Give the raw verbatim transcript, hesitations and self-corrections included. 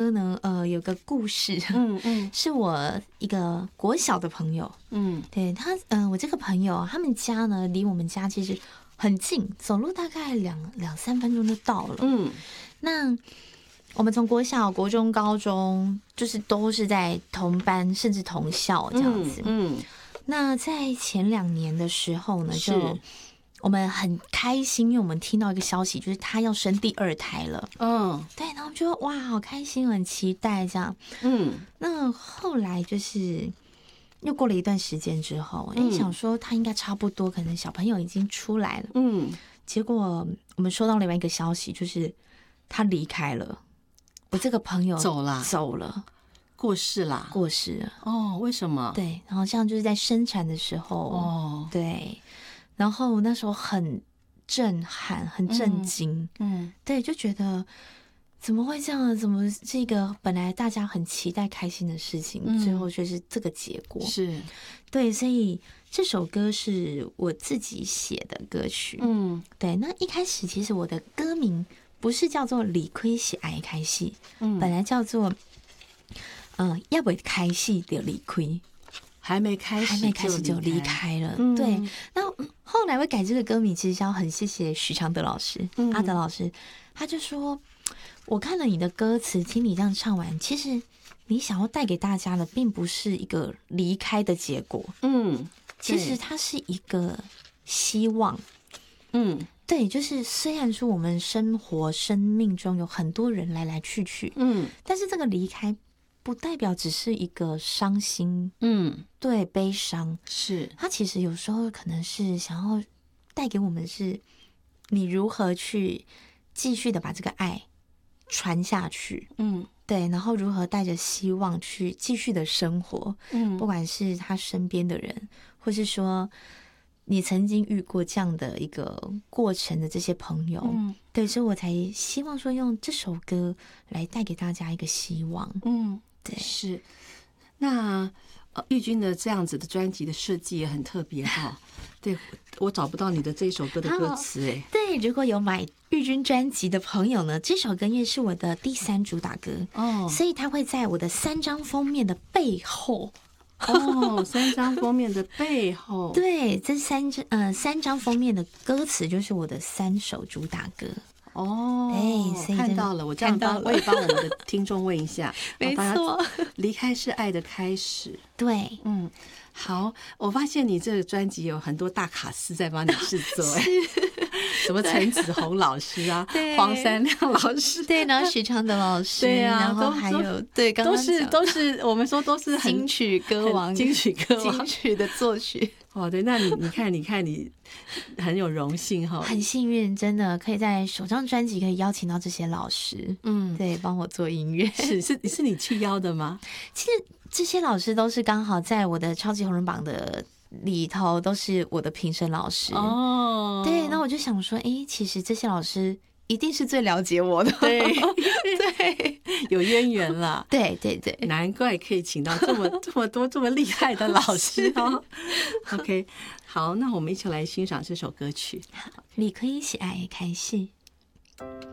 歌呢，呃，有个故事， 嗯嗯， 是我一个国小的朋友， 嗯， 对他，嗯、呃，我这个朋友他们家呢离我们家其实很近，走路大概两两三分钟就到了。 嗯， 那我们从国小、国中、高中，就是都是在同班，甚至同校这样子。 嗯，嗯那在前两年的时候呢，就我们很开心，因为我们听到一个消息，就是他要生第二胎了。 嗯， 对，然后我们就哇，好开心，很期待这样。 嗯， 那后来就是又过了一段时间之后，哎、嗯，想说他应该差不多，可能小朋友已经出来了。 嗯， 结果我们收到另外一个消息，就是他离开了。我这个朋友走了， 走了。 过世啦， 过世了哦？为什么？ 对，然后像就是在生产的时候， 哦， 对，然后那时候很震撼，很震惊， 嗯，嗯对，就觉得怎么会这样？怎么这个本来大家很期待开心的事情，嗯、最后却是这个结果？ 是， 对，所以这首歌是我自己写的歌曲， 嗯， 对。那一开始其实我的歌名不是叫做理亏是爱开戏，嗯，本来叫做。嗯，要不开戏就离开， 还没开始， 还没开始就离开了。 嗯、 对，那后来会改这个歌名，其实要很谢谢许常德老师、嗯、阿德老师，他就说，我看了你的歌词，听你这样唱完，其实你想要带给大家的，并不是一个离开的结果， 嗯， 其实它是一个希望， 嗯。 对，就是虽然说我们生活生命中有很多人来来去去，嗯，但是这个离开不代表只是一个伤心，嗯，对，悲伤是， 它其实有时候可能是想要带给我们是，你如何去继续的把这个爱传下去，嗯，对，然后如何带着希望去继续的生活，嗯，不管是他身边的人，或是说。你曾经遇过这样的一个过程的这些朋友，嗯，对，所以我才希望说用这首歌来带给大家一个希望，嗯，对， 是。那呃，玉君的这样子的专辑的设计也很特别哈、哦。对，我找不到你的这一首歌的歌词哎。 对，如果有买玉君专辑的朋友呢，这首歌因为是我的第三主打歌哦，所以它会在我的三张封面的背后。 哦，三张封面的背后， 对，这三张呃三张封面的歌词就是我的三首主打歌。 哦， 哎，所以看到了，我这样帮我也帮我们的听众问一下， 没错， 离开是爱的开始。 对， 嗯，好，我发现你这个专辑有很多大卡司在帮你制作，哎。什么陈子红老师啊，黄山亮老师， 对，然后许常德老师， 对啊， 然后还有对， 都是都是我们说都是金曲歌王， 金曲歌王， 金曲的作曲。 哦，对，那你你看，你看你很有荣幸哈， 很幸运，真的可以在首张专辑可以邀请到这些老师，嗯，对，帮我做音乐， 是是是你去邀的吗？ 其实这些老师都是刚好在我的超级红人榜的。里头都是我的评审老师哦，对，那我就想说，哎，其实这些老师一定是最了解我的， 对对，有渊源了， 对对对， 难怪可以请到这么这么多这么厉害的老师哦。OK， 好，那我们一起来欣赏这首歌曲， 你可以喜爱开戏。